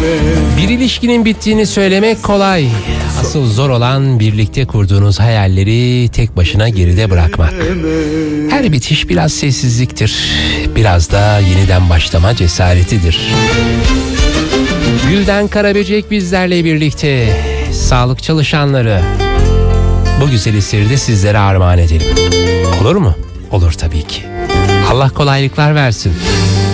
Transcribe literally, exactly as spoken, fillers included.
Bir ilişkinin bittiğini söylemek kolay. Asıl zor olan birlikte kurduğunuz hayalleri tek başına geride bırakmak. Her bitiş biraz sessizliktir. Biraz da yeniden başlama cesaretidir. Gülden Karaböcek bizlerle birlikte. Sağlık çalışanları. Bu güzel eseri de sizlere armağan edelim. Olur mu? Olur tabii ki. Allah kolaylıklar versin.